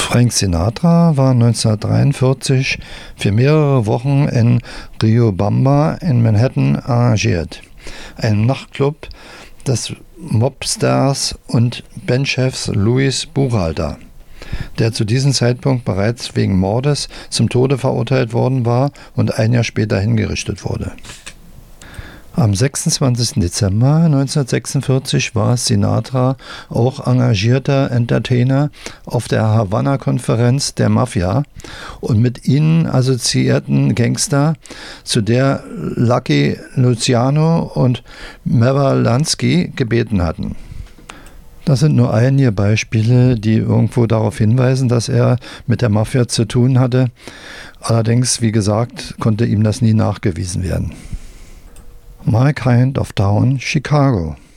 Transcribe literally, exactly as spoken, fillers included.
Frank Sinatra war neunzehnhundertdreiundvierzig für mehrere Wochen in Riobamba in Manhattan engagiert, einem Nachtclub des Mobsters und Bandchefs Louis Buchalter, der zu diesem Zeitpunkt bereits wegen Mordes zum Tode verurteilt worden war und ein Jahr später hingerichtet wurde. Am sechsundzwanzigsten Dezember neunzehnhundertsechsundvierzig war Sinatra auch engagierter Entertainer auf der Havanna-Konferenz der Mafia und mit ihnen assoziierten Gangster, zu der Lucky Luciano und Meyer Lansky gebeten hatten. Das sind nur einige Beispiele, die irgendwo darauf hinweisen, dass er mit der Mafia zu tun hatte. Allerdings, wie gesagt, konnte ihm das nie nachgewiesen werden. My Kind of Town, Chicago.